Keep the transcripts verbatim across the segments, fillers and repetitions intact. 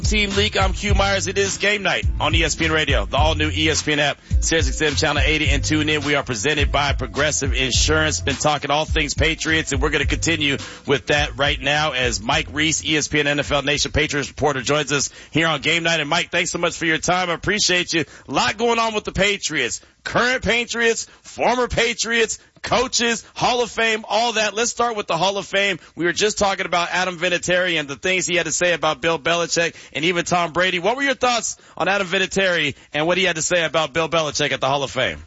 Team Leak, I'm Q Myers. It is game night on E S P N Radio, the all-new E S P N app, SiriusXM Channel eighty, and tune in. We are presented by Progressive Insurance. Been talking all things Patriots, and we're going to continue with that right now as Mike Reese, E S P N N F L Nation Patriots reporter, joins us here on game night. And Mike, thanks so much for your time. I appreciate you. A lot going on with the Patriots. Current Patriots, former Patriots, coaches, Hall of Fame, all that. Let's start with the Hall of Fame. We were just talking about Adam Vinatieri and the things he had to say about Bill Belichick and even Tom Brady. What were your thoughts on Adam Vinatieri and what he had to say about Bill Belichick at the Hall of Fame?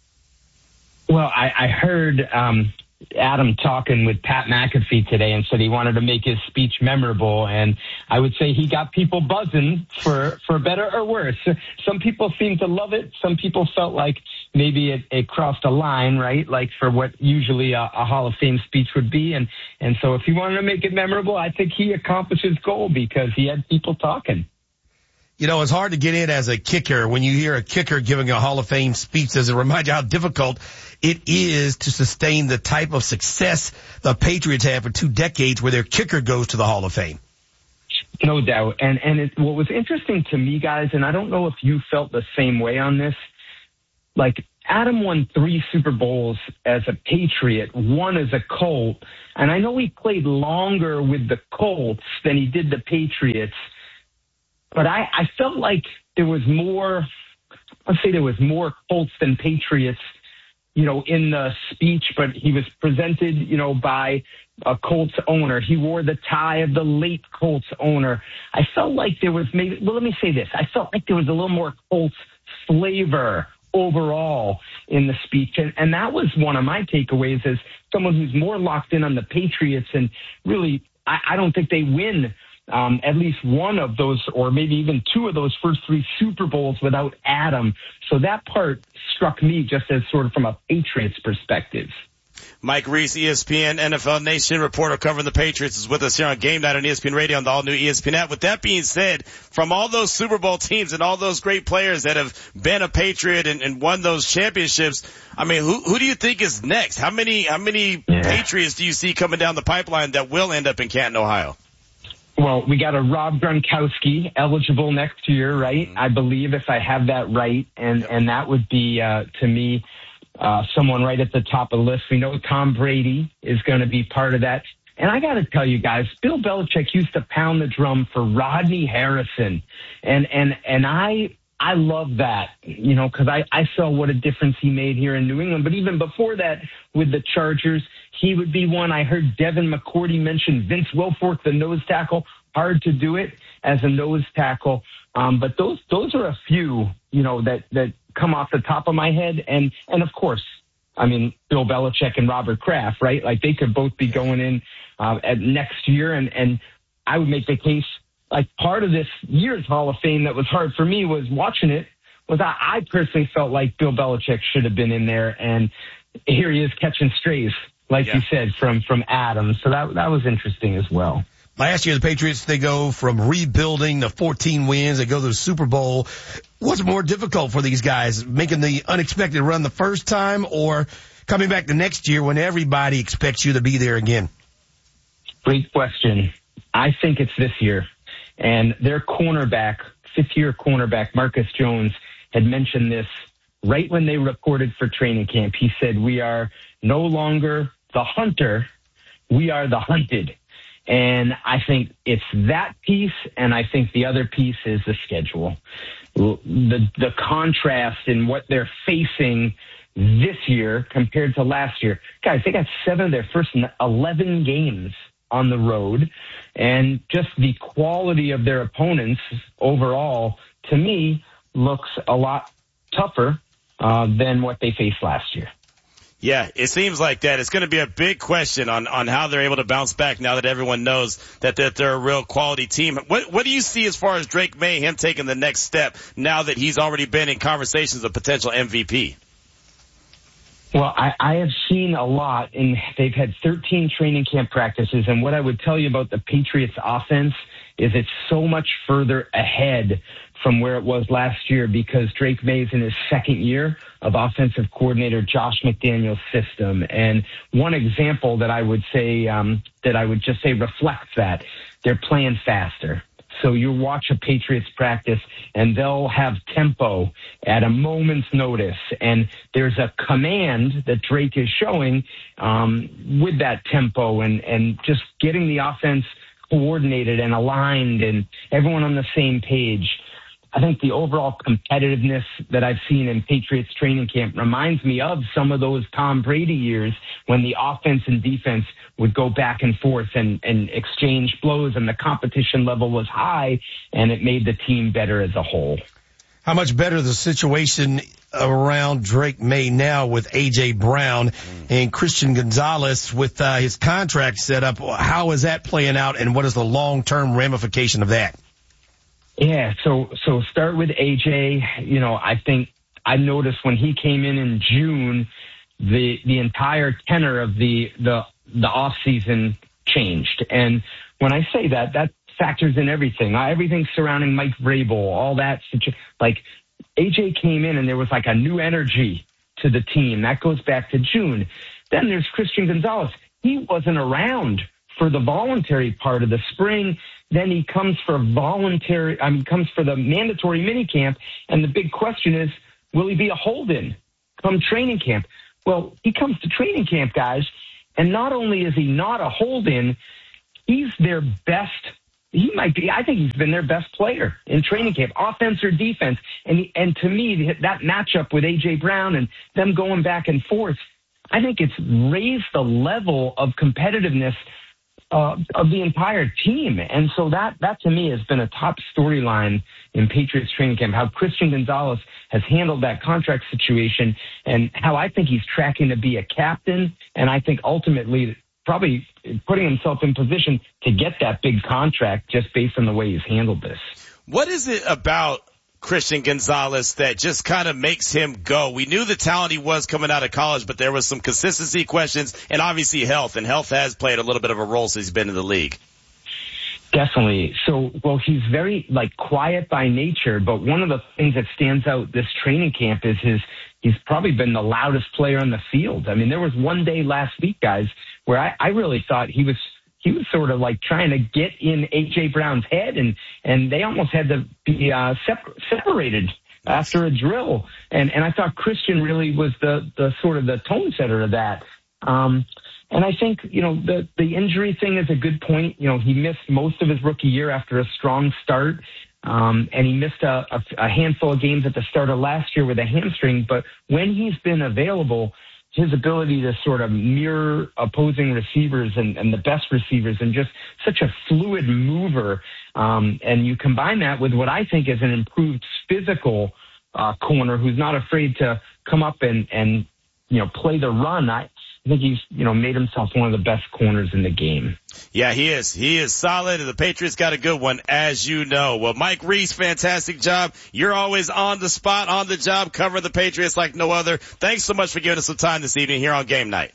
Well, I, I heard um, Adam talking with Pat McAfee today and said he wanted to make his speech memorable, and I would say he got people buzzing for, for better or worse. Some people seemed to love it. Some people felt like maybe it, it crossed a line, right, like for what usually a, a Hall of Fame speech would be. And, and so if he wanted to make it memorable, I think he accomplished his goal because he had people talking. You know, it's hard to get in as a kicker. When you hear a kicker giving a Hall of Fame speech, does it remind you how difficult it is to sustain the type of success the Patriots have for two decades where their kicker goes to the Hall of Fame? No doubt. And, and it, what was interesting to me, guys, and I don't know if you felt the same way on this, like Adam won three Super Bowls as a Patriot, one as a Colt. And I know he played longer with the Colts than he did the Patriots. But I, I felt like there was more, let's say there was more Colts than Patriots, you know, in the speech, but he was presented, you know, by a Colts owner. He wore the tie of the late Colts owner. I felt like there was maybe, well, let me say this. I felt like there was a little more Colts flavor overall in the speech. And, and that was one of my takeaways as someone who's more locked in on the Patriots. And really, I, I don't think they win Um, at least one of those, or maybe even two of those first three Super Bowls without Adam. So that part struck me just as sort of from a Patriots perspective. Mike Reese, E S P N N F L Nation reporter covering the Patriots, is with us here on Game Night on E S P N Radio on the all-new E S P N app. With that being said, from all those Super Bowl teams and all those great players that have been a Patriot and, and won those championships, I mean, who, who do you think is next? How many, how many yeah. Patriots do you see coming down the pipeline that will end up in Canton, Ohio? Well, we got a Rob Gronkowski eligible next year, right? I believe, if I have that right. And, yep. and that would be, uh, to me, uh, someone right at the top of the list. We know Tom Brady is going to be part of that. And I got to tell you guys, Bill Belichick used to pound the drum for Rodney Harrison. And, and, and I, I love that, you know, because I, I saw what a difference he made here in New England. But even before that, with the Chargers, he would be one. I heard Devin McCourty mention Vince Wilfork, the nose tackle. Hard to do it as a nose tackle. Um, but those those are a few, you know, that, that come off the top of my head. And, and of course, I mean, Bill Belichick and Robert Kraft, right? Like they could both be going in uh, at next year. And, and I would make the case, like part of this year's Hall of Fame that was hard for me was watching it was I, I personally felt like Bill Belichick should have been in there. And here he is catching strays, like yeah. you said, from, from Adam. So that, that was interesting as well. Last year, the Patriots, they go from rebuilding to fourteen wins. They go to the Super Bowl. What's more difficult for these guys, making the unexpected run the first time or coming back the next year when everybody expects you to be there again? Great question. I think it's this year. And their cornerback, fifth-year cornerback, Marcus Jones, had mentioned this right when they reported for training camp. He said, we are no longer the hunter, we are the hunted. And I think it's that piece, and I think the other piece is the schedule. The the contrast in what they're facing this year compared to last year. Guys, they got seven of their first eleven games on the road, and just the quality of their opponents overall, to me, looks a lot tougher uh, than what they faced last year. Yeah, it seems like that. It's going to be a big question on, on how they're able to bounce back now that everyone knows that, that they're a real quality team. What, what do you see as far as Drake May, him taking the next step now that he's already been in conversations of potential M V P? Well, I, I have seen a lot, and they've had thirteen training camp practices, and what I would tell you about the Patriots offense is it's so much further ahead from where it was last year because Drake May's in his second year of offensive coordinator Josh McDaniels' system. And one example that I would say, um, that I would just say reflects that, they're playing faster. So you watch a Patriots practice and they'll have tempo at a moment's notice. And there's a command that Drake is showing um, with that tempo and, and just getting the offense coordinated and aligned and everyone on the same page. I think the overall competitiveness that I've seen in Patriots training camp reminds me of some of those Tom Brady years when the offense and defense would go back and forth and, and exchange blows, and the competition level was high, and it made the team better as a whole. How much better the situation around Drake May now with A J. Brown and Christian Gonzalez with uh, his contract set up? How is that playing out, and what is the long-term ramification of that? Yeah, so so start with A J. You know, I think I noticed when he came in in June, the the entire tenor of the the the off season changed. And when I say that, that factors in everything, everything surrounding Mike Vrabel, all that. Like A J came in and there was like a new energy to the team. That goes back to June. Then there's Christian Gonzalez. He wasn't around for the voluntary part of the spring. Then he comes for voluntary, I mean, comes for the mandatory minicamp. And the big question is, will he be a hold-in come training camp? Well, he comes to training camp, guys, and not only is he not a hold-in, he's their best. He might be, I think he's been their best player in training camp, offense or defense. And, he, and to me, that matchup with A J. Brown and them going back and forth, I think it's raised the level of competitiveness Uh, of the entire team. And so that, that to me has been a top storyline in Patriots training camp, how Christian Gonzalez has handled that contract situation and how I think he's tracking to be a captain. And I think ultimately probably putting himself in position to get that big contract just based on the way he's handled this. What is it about Christian Gonzalez that just kind of makes him go? We knew the talent he was coming out of college, but there was some consistency questions and obviously health, and health has played a little bit of a role since he's been in the league. Definitely. So, well, he's very like quiet by nature, but one of the things that stands out this training camp is his, he's probably been the loudest player on the field. I mean, there was one day last week, guys, where I, I really thought he was He was sort of like trying to get in A J. Brown's head, and, and they almost had to be uh, separ- separated after a drill. And, and I thought Christian really was the, the sort of the tone setter of that. Um, and I think, you know, the, the injury thing is a good point. You know, he missed most of his rookie year after a strong start, um, and he missed a, a, a handful of games at the start of last year with a hamstring. But when he's been available, his ability to sort of mirror opposing receivers and, and the best receivers and just such a fluid mover. Um, and you combine that with what I think is an improved physical uh, corner who's not afraid to come up and, and you know, play the run. I, I think he's, you know, made himself one of the best corners in the game. Yeah, he is. He is solid, and the Patriots got a good one, as you know. Well, Mike Reese, fantastic job. You're always on the spot, on the job, covering the Patriots like no other. Thanks so much for giving us some time this evening here on Game Night.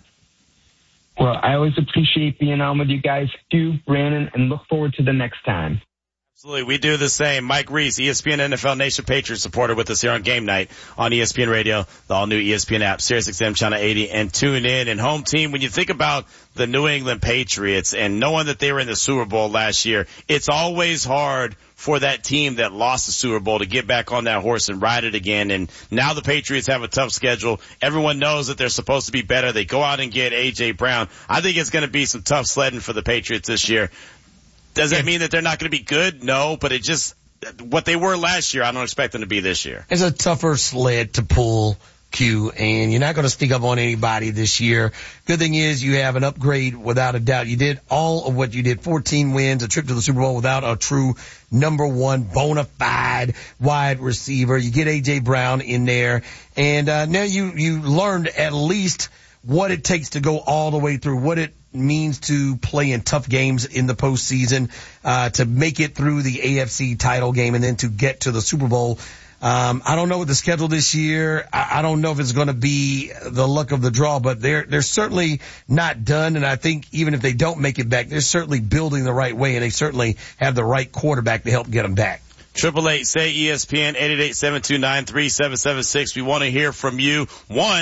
Well, I always appreciate being on with you guys, Stu, Brandon, and look forward to the next time. Absolutely. We do the same. Mike Reese, E S P N N F L Nation Patriots supporter with us here on Game Night on E S P N Radio, the all-new E S P N app, Sirius X M Channel eighty, and tune in. And home team, when you think about the New England Patriots and knowing that they were in the Super Bowl last year, it's always hard for that team that lost the Super Bowl to get back on that horse and ride it again. And now the Patriots have a tough schedule. Everyone knows that they're supposed to be better. They go out and get A J. Brown. I think it's going to be some tough sledding for the Patriots this year. Does that mean that they're not going to be good? No, but it just, what they were last year, I don't expect them to be this year. It's a tougher sled to pull, Q, and you're not going to sneak up on anybody this year. Good thing is you have an upgrade without a doubt. You did all of what you did, fourteen wins, a trip to the Super Bowl without a true number one bona fide wide receiver. You get A J. Brown in there, and uh, now you, you learned at least what it takes to go all the way through, what it means to play in tough games in the postseason, uh, to make it through the A F C title game and then to get to the Super Bowl. Um, I don't know what the schedule this year. I, I don't know if it's going to be the luck of the draw, but they're, they're certainly not done. And I think even if they don't make it back, they're certainly building the right way, and they certainly have the right quarterback to help get them back. Triple eight say E S P N, eight eight eight, seven two nine, three seven seven six. We want to hear from you. One,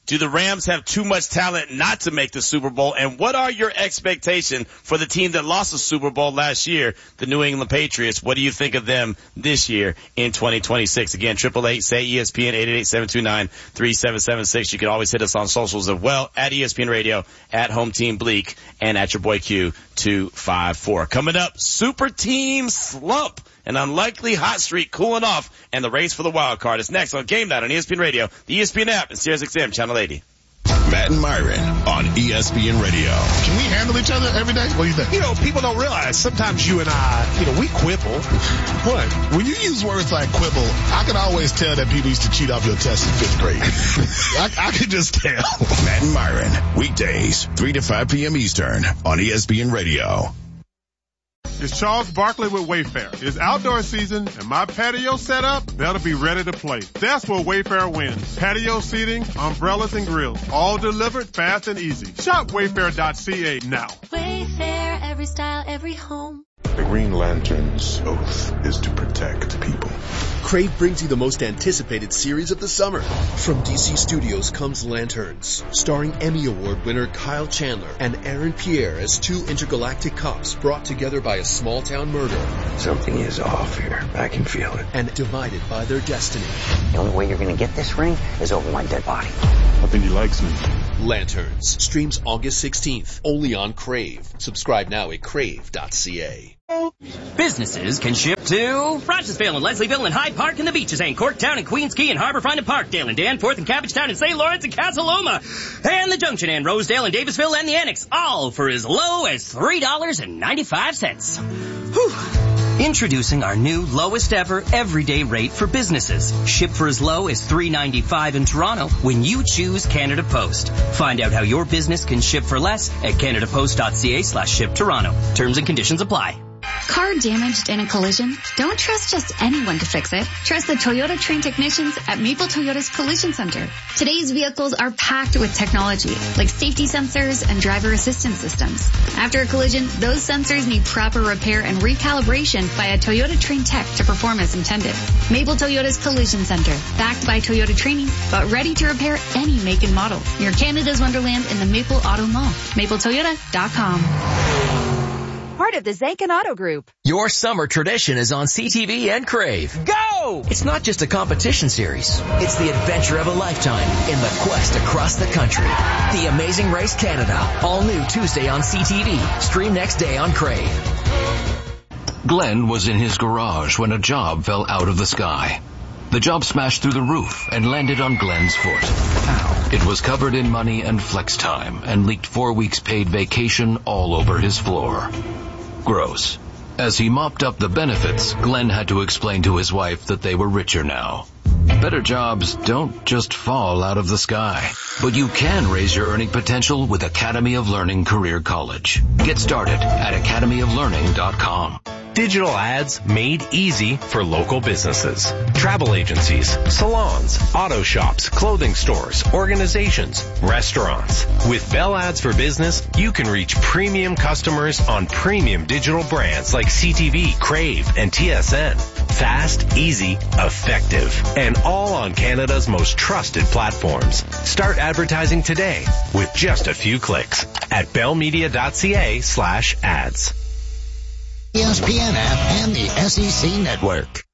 Do the Rams have too much talent not to make the Super Bowl? And what are your expectations for the team that lost the Super Bowl last year, the New England Patriots? What do you think of them this year in twenty twenty-six? Again, triple eight, say E S P N, eight eight eight, seven two nine, three seven seven six. You can always hit us on socials as well, at E S P N Radio, at Home Team Bleak, and at your boy Q two five four. Coming up, Super Team Slump. An unlikely hot streak cooling off, and the race for the wild card is next on Game Night on E S P N Radio, the E S P N app, and Sirius X M Channel eighty. Matt and Myron on E S P N Radio. Can we handle each other every day? What do you think? You know, people don't realize sometimes you and I, you know, we quibble. What? When you use words like quibble, I can always tell that people used to cheat off your test in fifth grade. I, I can just tell. Matt and Myron, weekdays, three to five p.m. Eastern on E S P N Radio. It's Charles Barkley with Wayfair. It's outdoor season, and my patio setup better be ready to play. That's where Wayfair wins. Patio seating, umbrellas, and grills, all delivered fast and easy. Shop wayfair dot c a now. Wayfair, every style, every home. The Green Lantern's oath is to protect people. Crave brings you the most anticipated series of the summer. From D C Studios comes Lanterns, starring Emmy Award winner Kyle Chandler and Aaron Pierre as two intergalactic cops brought together by a small-town murder. Something is off here. I can feel it. And divided by their destiny. The only way you're going to get this ring is over my dead body. I think he likes me. Lanterns streams August sixteenth, only on Crave. Subscribe now at crave dot c a. Businesses can ship to Rogersville and Leslieville and Hyde Park and the Beaches and Corktown and Queens Key and Harborfront and Parkdale and Danforth and Cabbagetown and Saint Lawrence and Casa Loma and the Junction and Rosedale and Davisville and the Annex, all for as low as three dollars and ninety-five cents. Whew. Introducing our new lowest ever everyday rate for businesses. Ship for as low as three dollars and ninety-five cents in Toronto when you choose Canada Post. Find out how your business can ship for less at canadapost dot c a slash ship Toronto. Terms and conditions apply. Car damaged in a collision? Don't trust just anyone to fix it. Trust the Toyota trained technicians at Maple Toyota's Collision Center. Today's vehicles are packed with technology, like safety sensors and driver assistance systems. After a collision, those sensors need proper repair and recalibration by a Toyota trained tech to perform as intended. Maple Toyota's Collision Center, backed by Toyota training, but ready to repair any make and model. Near Canada's Wonderland in the Maple Auto Mall. maple toyota dot com. Part of the Zankin Auto Group. Your summer tradition is on C T V and Crave. Go! It's not just a competition series. It's the adventure of a lifetime in the quest across the country. The Amazing Race Canada. All new Tuesday on C T V. Stream next day on Crave. Glenn was in his garage when a job fell out of the sky. The job smashed through the roof and landed on Glenn's foot. Ow. It was covered in money and flex time and leaked four weeks paid vacation all over his floor. Gross. As he mopped up the benefits, Glenn had to explain to his wife that they were richer now. Better jobs don't just fall out of the sky, but you can raise your earning potential with Academy of Learning Career College. Get started at academy of learning dot com. Digital ads made easy for local businesses. Travel agencies, salons, auto shops, clothing stores, organizations, restaurants. With Bell Ads for Business, you can reach premium customers on premium digital brands like C T V, Crave, and T S N. Fast, easy, effective, and all on Canada's most trusted platforms. Start advertising today with just a few clicks at bell media dot c a slash ads. E S P N app and the S E C Network.